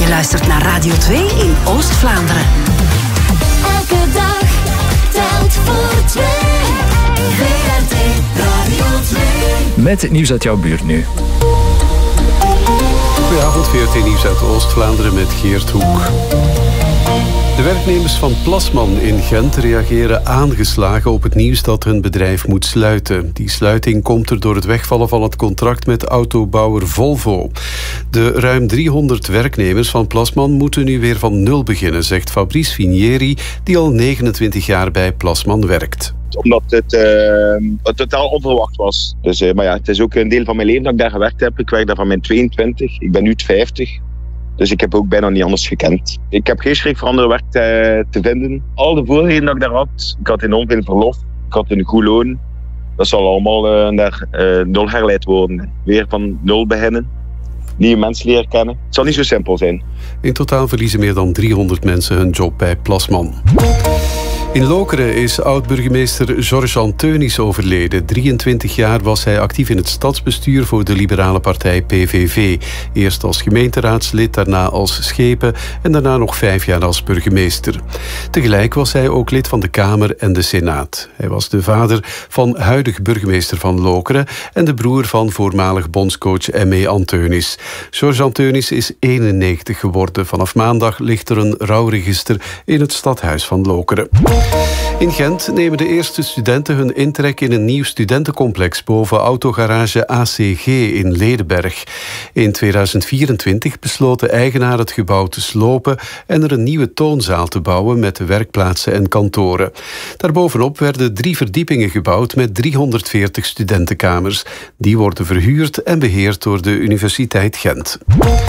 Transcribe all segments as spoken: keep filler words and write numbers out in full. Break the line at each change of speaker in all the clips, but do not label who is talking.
Je luistert naar Radio twee in Oost-Vlaanderen.
Elke dag telt voor twee. V R T Radio twee.
Met het nieuws uit jouw buurt nu.
Goedenavond, V R T Nieuws uit Oost-Vlaanderen met Geert Hoek. De werknemers van Plasman in Gent reageren aangeslagen op het nieuws dat hun bedrijf moet sluiten. Die sluiting komt er door het wegvallen van het contract met autobouwer Volvo. De ruim driehonderd werknemers van Plasman moeten nu weer van nul beginnen, zegt Fabrice Vinieri, die al negenentwintig jaar bij Plasman werkt.
Omdat het uh, totaal onverwacht was. Dus, uh, maar ja, het is ook een deel van mijn leven dat ik daar gewerkt heb. Ik werk daar van mijn tweeëntwintig. Ik ben nu vijftig. Dus ik heb ook bijna niet anders gekend. Ik heb geen schrik voor andere werk te, te vinden. Al de voordelen dat ik daar had. Ik had enorm veel verlof. Ik had een goed loon. Dat zal allemaal uh, naar uh, nul herleid worden. Weer van nul beginnen. Nieuwe mensen leren kennen. Het zal niet zo simpel zijn.
In totaal verliezen meer dan driehonderd mensen hun job bij Plasman. In Lokeren is oud-burgemeester Georges Anteunis overleden. drieëntwintig jaar was hij actief in het stadsbestuur voor de liberale partij P V V. Eerst als gemeenteraadslid, daarna als schepen en daarna nog vijf jaar als burgemeester. Tegelijk was hij ook lid van de Kamer en de Senaat. Hij was de vader van huidig burgemeester van Lokeren en de broer van voormalig bondscoach M E Anteunis. Georges Anteunis is eenennegentig geworden. Vanaf maandag ligt er een rouwregister in het stadhuis van Lokeren. In Gent nemen de eerste studenten hun intrek in een nieuw studentencomplex boven autogarage A C G in Ledenberg. In tweeduizend vierentwintig besloot de eigenaar het gebouw te slopen en er een nieuwe toonzaal te bouwen met werkplaatsen en kantoren. Daarbovenop werden drie verdiepingen gebouwd met driehonderdveertig studentenkamers. Die worden verhuurd en beheerd door de Universiteit Gent.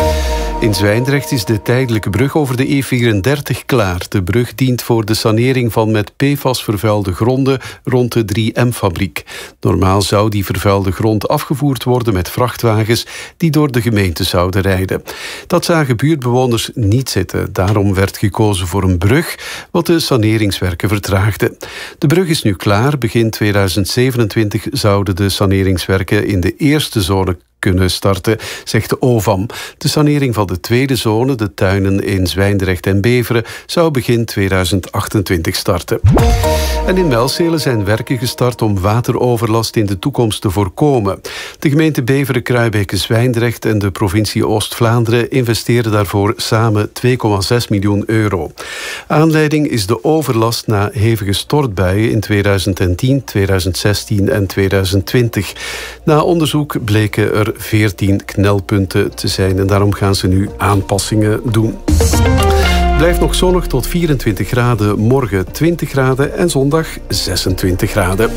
In Zwijndrecht is de tijdelijke brug over de E vierendertig klaar. De brug dient voor de sanering van met P F A S vervuilde gronden rond de drie M-fabriek. Normaal zou die vervuilde grond afgevoerd worden met vrachtwagens die door de gemeente zouden rijden. Dat zagen buurtbewoners niet zitten. Daarom werd gekozen voor een brug, wat de saneringswerken vertraagde. De brug is nu klaar. Begin tweeduizend zevenentwintig zouden de saneringswerken in de eerste zone kunnen starten, zegt de O V A M. De sanering van de tweede zone, de tuinen in Zwijndrecht en Beveren, zou begin tweeduizend achtentwintig starten. En in Melzele zijn werken gestart om wateroverlast in de toekomst te voorkomen. De gemeente Beveren, Kruibeke, Zwijndrecht en de provincie Oost-Vlaanderen investeren daarvoor samen twee komma zes miljoen euro. Aanleiding is de overlast na hevige stortbuien in tweeduizend tien, tweeduizend zestien en tweeduizend twintig. Na onderzoek bleken er veertien knelpunten te zijn en daarom gaan ze nu aanpassingen doen. Blijft nog zonnig tot vierentwintig graden, morgen twintig graden en zondag zesentwintig graden.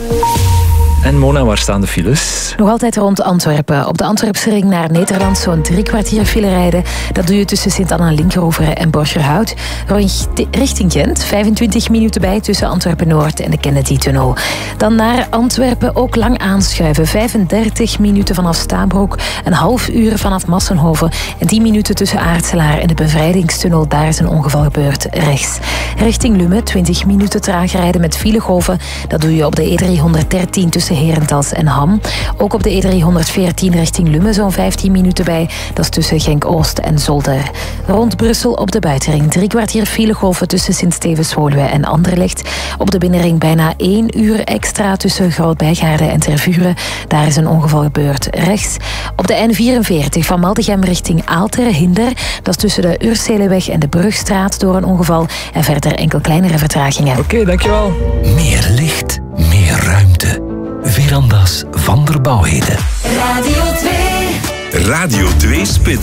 En Mona, waar staan de files?
Nog altijd rond Antwerpen. Op de Antwerpse ring naar Nederland zo'n drie kwartier file rijden. Dat doe je tussen Sint-Anna-Linkeroever en Borgerhout. Richting Gent, vijfentwintig minuten bij tussen Antwerpen-Noord en de Kennedy-tunnel. Dan naar Antwerpen ook lang aanschuiven. vijfendertig minuten vanaf Stabroek, een half uur vanaf Massenhoven en tien minuten tussen Aartselaar en de Bevrijdingstunnel. Daar is een ongeval gebeurd, rechts. Richting Lummen, twintig minuten traag rijden met filegolven. Dat doe je op de E driehonderddertien tussen Herentals en Ham. Ook op de E driehonderdveertien richting Lummen zo'n vijftien minuten bij. Dat is tussen Genk-Oost en Zolder. Rond Brussel op de buitenring drie kwartier filegolven tussen Sint-Stevens-Woluwe en Anderlecht. Op de binnenring bijna één uur extra tussen Groot-Bijgaarde en Tervuren. Daar is een ongeval gebeurd, rechts. Op de N vierenveertig van Maldegem richting Aalteren, Hinder. Dat is tussen de Urseleweg en de Brugstraat door een ongeval. En verder enkel kleinere vertragingen.
Oké, okay, dankjewel.
Meer licht, meer ruimte. Veranda's van der Bouwheden.
Radio twee.
Radio twee Spits.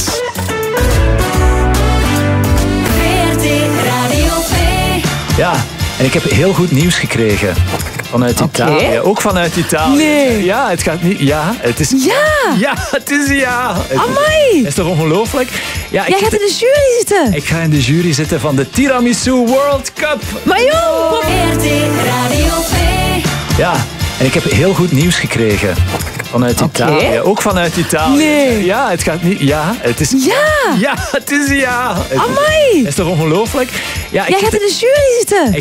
V R T Radio twee.
Ja, en ik heb heel goed nieuws gekregen. Vanuit
Okay.
Italië. Ook vanuit Italië.
Nee.
Ja, het gaat niet... Ja, het is...
Ja!
Ja, het is ja. Het
Amai!
is toch ongelooflijk? Ja, ik
Jij gaat in de jury zitten.
Ik ga in de jury zitten van de Tiramisu World Cup.
Maar joh!
V R T Radio twee.
Ja, en ik heb heel goed nieuws gekregen. Vanuit
Okay.
Italië. Ook vanuit Italië.
Nee.
Ja, het gaat niet... Ja, het is...
Ja!
Ja, het is ja. Het
Amai!
is toch ongelooflijk? Ja,
Jij gaat in de jury zitten.